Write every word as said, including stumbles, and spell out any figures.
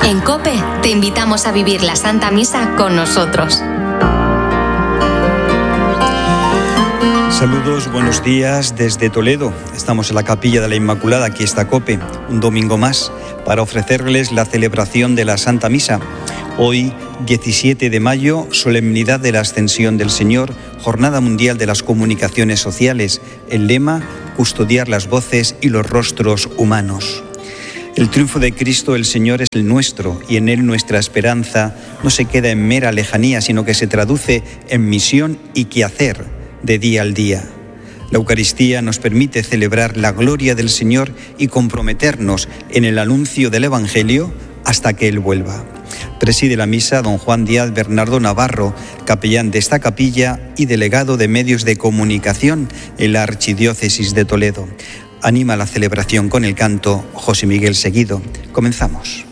En COPE te invitamos a vivir la Santa Misa con nosotros. Saludos, buenos días desde Toledo. Estamos en la Capilla de la Inmaculada, aquí está COPE, un domingo más, para ofrecerles la celebración de la Santa Misa. Hoy, diecisiete de mayo, solemnidad de la Ascensión del Señor, Jornada Mundial de las Comunicaciones Sociales. El lema, custodiar las voces y los rostros humanos. El triunfo de Cristo el Señor es el nuestro y en Él nuestra esperanza no se queda en mera lejanía, sino que se traduce en misión y quehacer de día al día. La Eucaristía nos permite celebrar la gloria del Señor y comprometernos en el anuncio del Evangelio hasta que Él vuelva. Preside la misa don Juan Díaz Bernardo Navarro, capellán de esta capilla y delegado de medios de comunicación en la Archidiócesis de Toledo. Anima la celebración con el canto José Miguel Seguido. Comenzamos.